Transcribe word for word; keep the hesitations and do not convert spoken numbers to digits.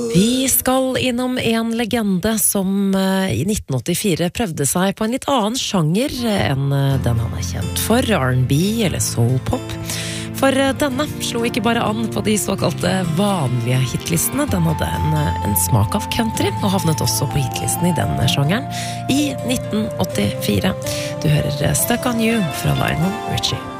Vi skal innom en legende som i nitten åttifire prøvde seg på en litt annen sjanger enn den han er kjent for, R and B eller soul-pop. For denne slo ikke bare an på de såkalte vanlige hitlistene, den hadde en, en smak av country, og havnet også på hitlisten i denne sjangeren i nitten åttifire. Du hører Stuck on You fra Lionel Richie.